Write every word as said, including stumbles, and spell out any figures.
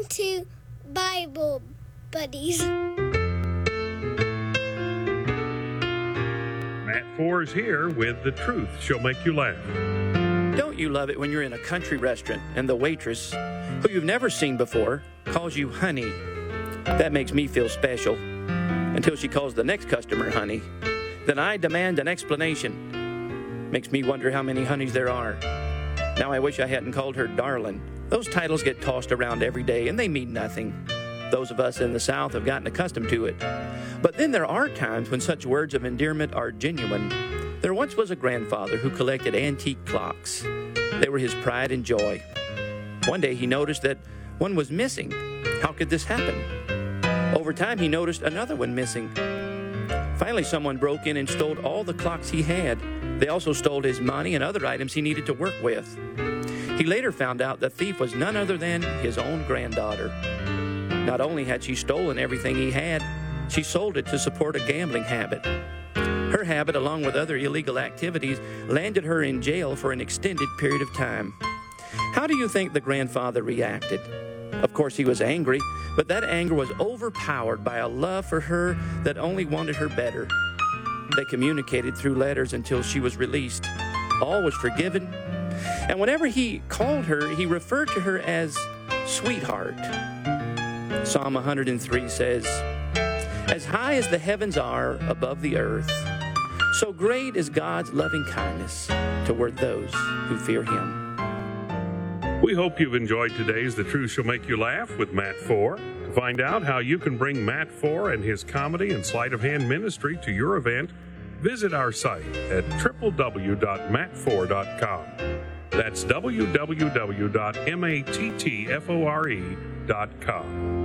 to Bible Buddies. Matt Four is here with The Truth Shall Make You Laugh. Don't you love it when you're in a country restaurant and the waitress, who you've never seen before, calls you honey? That makes me feel special. Until she calls the next customer honey. Then I demand an explanation. Makes me wonder how many honeys there are. Now I wish I hadn't called her darling. Those titles get tossed around every day and they mean nothing. Those of us in the South have gotten accustomed to it. But then there are times when such words of endearment are genuine. There once was a grandfather who collected antique clocks. They were his pride and joy. One day he noticed that one was missing. How could this happen? Over time he noticed another one missing. Finally someone broke in and stole all the clocks he had. They also stole his money and other items he needed to work with. He later found out the thief was none other than his own granddaughter. Not only had she stolen everything he had, she sold it to support a gambling habit. Her habit, along with other illegal activities, landed her in jail for an extended period of time. How do you think the grandfather reacted? Of course, he was angry, but that anger was overpowered by a love for her that only wanted her better. They communicated through letters until she was released. All was forgiven, and whenever he called her, he referred to her as sweetheart. Psalm one hundred three says, "As high as the heavens are above the earth, so great is God's loving kindness toward those who fear him." We hope you've enjoyed today's The Truth Shall Make You Laugh with Matt Four. To find out how you can bring Matt Four and his comedy and sleight of hand ministry to your event, visit our site at w w w dot matt four dot com. That's w w w dot mattfore dot com.